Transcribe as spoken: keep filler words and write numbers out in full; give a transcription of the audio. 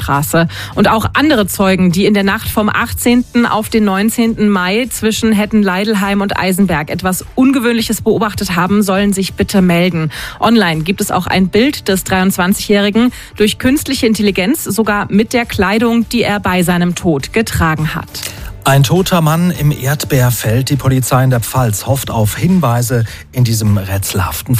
Straße. Und auch andere Zeugen, die in der Nacht vom achtzehnten auf den neunzehnten Mai zwischen Hetten-Leidelheim und Eisenberg etwas Ungewöhnliches beobachtet haben, sollen sich bitte melden. Online gibt es auch ein Bild des dreiundzwanzigjährigen durch künstliche Intelligenz, sogar mit der Kleidung, die er bei seinem Tod getragen hat. Ein toter Mann im Erdbeerfeld. Die Polizei in der Pfalz hofft auf Hinweise in diesem rätselhaften